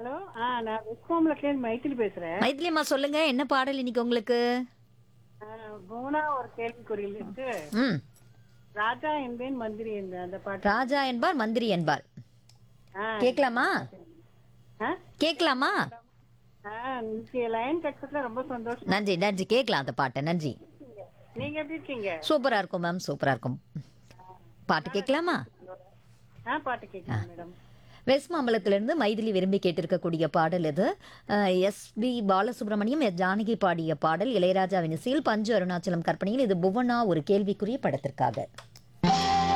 Hello. நான் வெஸ்ட்ஹோம்லக்கேந்து மைத்திலி பேசுறேன். மைதிலியம்மா சொல்லுங்க, என்ன பாடல் இன்னைக்கு உங்களுக்கு? போனா ஒரு கேள்விக்குறியில் இருக்கு. ம். ராஜா என்பேன் மந்திரி என்பேன் அந்த பாட்டு. ராஜா என்பார் மந்திரி என்பார். ஆ, கேட்கலாமா? ஆ, கேட்கலாமா? இன்னைக்கு லைன் கிடைச்சதுல ரொம்ப சந்தோஷம். நன்றி நன்றி, கேட்கலாம் அந்த பாட்டை. நன்றி. நீங்க எப்படி இருக்கீங்க? சூப்பரா இருக்கும் மேம், சூப்பரா இருக்கும். பாட்டு கேட்கலாமா? பாட்டு கேட்கலாம் மேடம். வெஸ்ட் மாம்பலத்திலிருந்து மைதிலி விரும்பி கேட்டிருக்கக்கூடிய பாடல் இது. எஸ்பி பாலசுப்ரமணியம், எஸ் ஜானகி பாடிய பாடல். இளையராஜாவின் இசையில், பஞ்சு அருணாச்சலம் கற்பனையில். இது புவனா ஒரு கேள்விக்குரிய படத்திற்காக.